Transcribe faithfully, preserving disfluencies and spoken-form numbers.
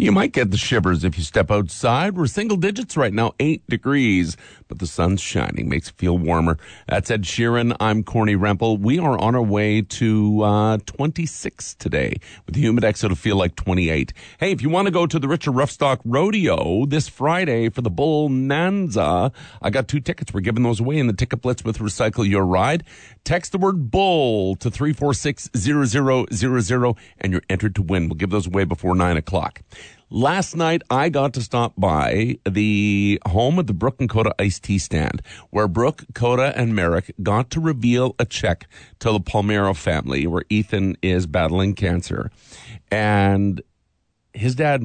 You might get the shivers if you step outside. We're single digits right now, eight degrees, but the sun's shining, makes it feel warmer. That's Ed Sheeran. I'm Corny Rempel. We are on our way to uh, twenty-six today, with the humidex it'll feel like twenty-eight. Hey, if you want to go to the Richard Roughstock Rodeo this Friday for the Bull Nanza, I got two tickets. We're giving those away in the Ticket Blitz with Recycle Your Ride. Text the word bull to three four six zero zero zero zero and you're entered to win. We'll give those away before nine o'clock. Last night, I got to stop by the home of the Brooke and Coda iced tea stand, where Brooke, Coda, and Merrick got to reveal a check to the Palmero family, where Ethan is battling cancer. And his dad